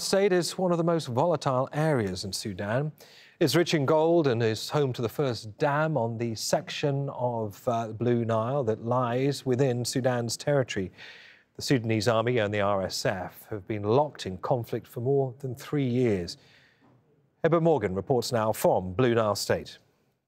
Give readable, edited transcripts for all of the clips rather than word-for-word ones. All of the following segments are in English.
State is one of the most volatile areas in Sudan. It's rich in gold and is home to the first dam on the section of the Blue Nile that lies within Sudan's territory. The Sudanese army and the RSF have been locked in conflict for more than 3 years. Herbert Morgan reports now from Blue Nile State.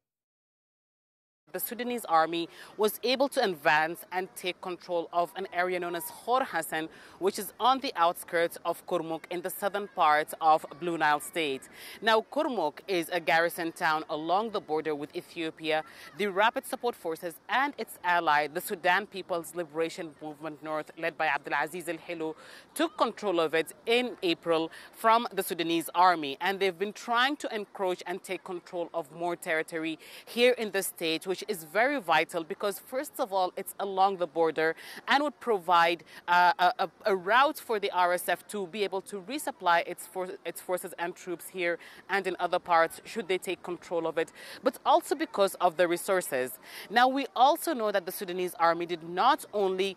The Sudanese army was able to advance and take control of an area known as Khor Hassan, which is on the outskirts of Kurmuk in the southern part of Blue Nile State. Now, Kurmuk is a garrison town along the border with Ethiopia. The Rapid Support Forces and its ally, the Sudan People's Liberation Movement North, led by Abdelaziz al-Hilo, took control of it in April from the Sudanese army. And they've been trying to encroach and take control of more territory here in the state, which is very vital because, first of all, it's along the border and would provide a route for the RSF to be able to resupply its forces and troops here and in other parts should they take control of it, but also because of the resources. Now, we also know that the Sudanese army did not only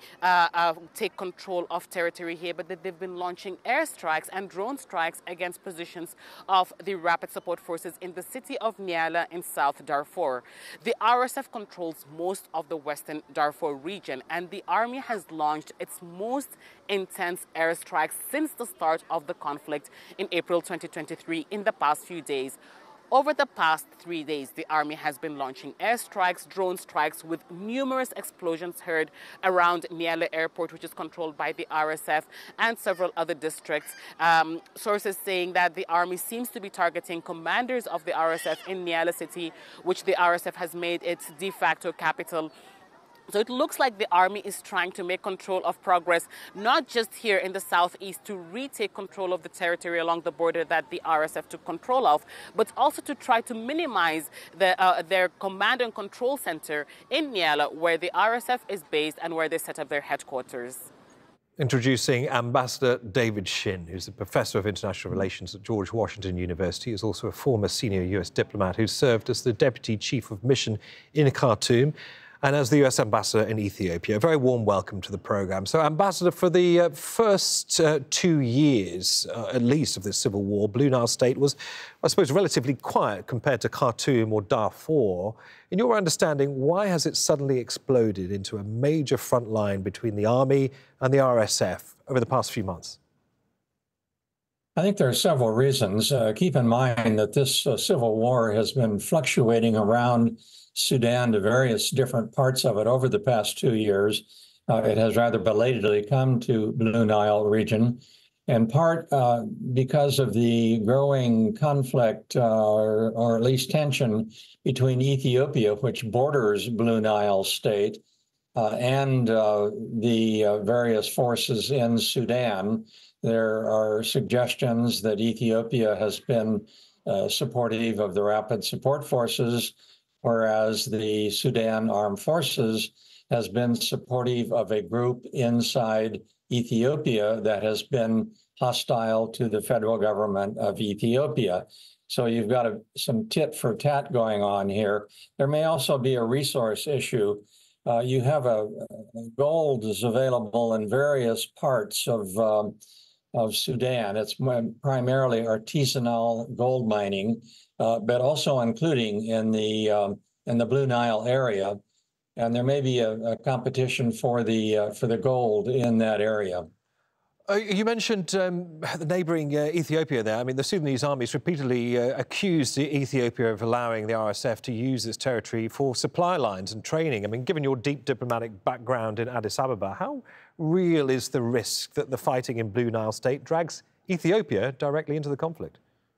take control of territory here, but that they've been launching airstrikes and drone strikes against positions of the Rapid Support Forces in the city of Nyala in South Darfur. The RSF controls most of the western Darfur region, and the army has launched its most intense airstrikes since the start of the conflict in April 2023 in the past few days. Over the past 3 days, the army has been launching airstrikes, drone strikes, with numerous explosions heard around Nyala Airport, which is controlled by the RSF, and several other districts. Sources saying that the army seems to be targeting commanders of the RSF in Nyala City, which the RSF has made its de facto capital. So it looks like the army is trying to make control of progress, not just here in the southeast to retake control of the territory along the border that the RSF took control of, but also to try to minimize their command and control center in Nyala, where the RSF is based and where they set up their headquarters. Introducing Ambassador David Shinn, who's a professor of international relations at George Washington University. He's also a former senior US diplomat who served as the deputy chief of mission in Khartoum and as the US ambassador in Ethiopia. A very warm welcome to the programme. So, Ambassador, for the first 2 years, at least, of this civil war, Blue Nile State was, I suppose, relatively quiet compared to Khartoum or Darfur. In your understanding, why has it suddenly exploded into a major front line between the army and the RSF over the past few months? I think there are several reasons. Keep in mind that this civil war has been fluctuating around Sudan to various different parts of it over the past 2 years. It has rather belatedly come to Blue Nile region, in part because of the growing conflict or at least tension between Ethiopia, which borders Blue Nile State, and the various forces in Sudan. There are suggestions that Ethiopia has been supportive of the Rapid Support Forces, whereas the Sudan Armed Forces has been supportive of a group inside Ethiopia that has been hostile to the federal government of Ethiopia. So you've got some tit for tat going on here. There may also be a resource issue. You have gold is available in various parts of Sudan. It's primarily artisanal gold mining, but also including in the Blue Nile area, and there may be a competition for the gold in that area. You mentioned the neighbouring Ethiopia there. I mean, the Sudanese armies repeatedly accused Ethiopia of allowing the RSF to use its territory for supply lines and training. I mean, given your deep diplomatic background in Addis Ababa, how real is the risk that the fighting in Blue Nile State drags Ethiopia directly into the conflict?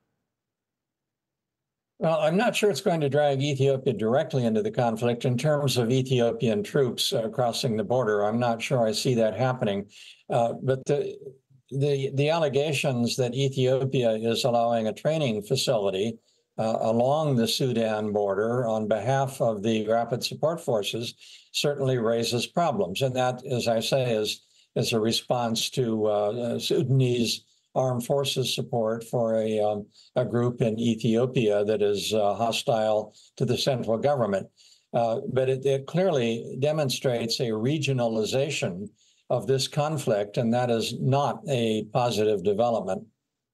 Well, I'm not sure it's going to drag Ethiopia directly into the conflict in terms of Ethiopian troops crossing the border. I'm not sure I see that happening. But the allegations that Ethiopia is allowing a training facility along the Sudan border on behalf of the Rapid Support Forces certainly raises problems. And that, as I say, is a response to Sudanese armed forces support for a group in Ethiopia that is hostile to the central government. But it clearly demonstrates a regionalization of this conflict, and that is not a positive development.